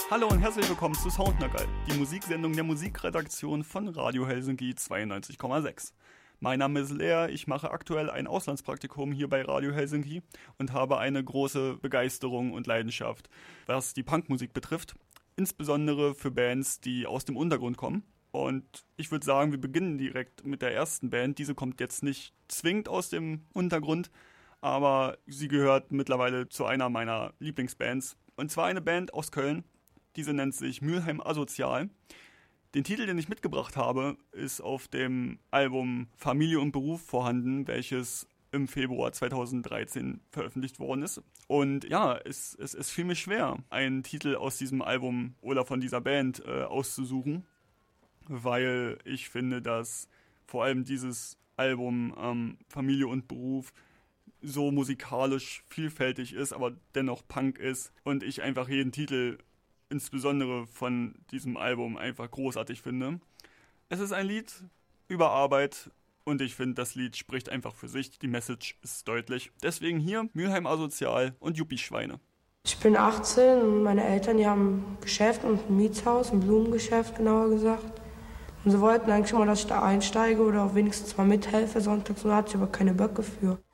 Hallo und herzlich willkommen zu Soundnackerl, die Musiksendung der Musikredaktion von Radio Helsinki 92,6. Mein Name ist Lea, ich mache aktuell ein Auslandspraktikum hier bei Radio Helsinki und habe eine große Begeisterung und Leidenschaft, was die Punkmusik betrifft, insbesondere für Bands, die aus dem Untergrund kommen. Und ich würde sagen, wir beginnen direkt mit der ersten Band. Diese kommt jetzt nicht zwingend aus dem Untergrund, aber sie gehört mittlerweile zu einer meiner Lieblingsbands. Und zwar eine Band aus Köln. Diese nennt sich Mülheim Asozial. Den Titel, den ich mitgebracht habe, ist auf dem Album Familie und Beruf vorhanden, welches im Februar 2013 veröffentlicht worden ist. Und ja, es fiel mir schwer, einen Titel aus diesem Album oder von dieser Band auszusuchen, weil ich finde, dass vor allem dieses Album Familie und Beruf so musikalisch vielfältig ist, aber dennoch Punk ist und ich einfach jeden Titel insbesondere von diesem Album einfach großartig finde. Es ist ein Lied über Arbeit und ich finde, das Lied spricht einfach für sich. Die Message ist deutlich. Deswegen hier Mülheim Asozial und Yuppie-Schweine. Ich bin 18 und meine Eltern, die haben ein Geschäft und ein Mietshaus, ein Blumengeschäft genauer gesagt. Und sie wollten eigentlich mal, dass ich da einsteige oder auch wenigstens mal mithelfe sonntags, und da hatte ich aber keine Böcke für.